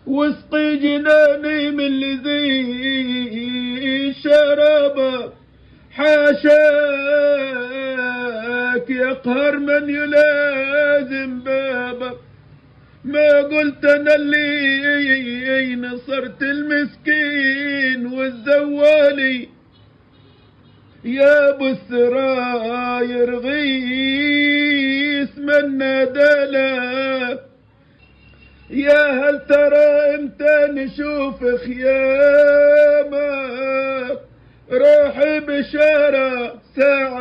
واسقي جناني من اللي زي شرابه. حاشاك يقهر من يلازم بابك. ما قلت انا اللي نصرت المسكين والزوالي. يا ابو السراير غيث من نادلك. يا هل ترى امتى نشوف خيامك؟ روحي بشارة ساعة